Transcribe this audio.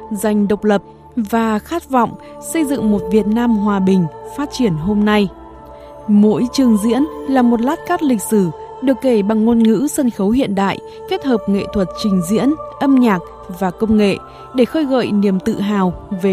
giành độc lập và khát vọng xây dựng một Việt Nam hòa bình, phát triển hôm nay. Mỗi chương diễn là một lát cắt lịch sử được kể bằng ngôn ngữ sân khấu hiện đại, kết hợp nghệ thuật trình diễn, âm nhạc và công nghệ để khơi gợi niềm tự hào về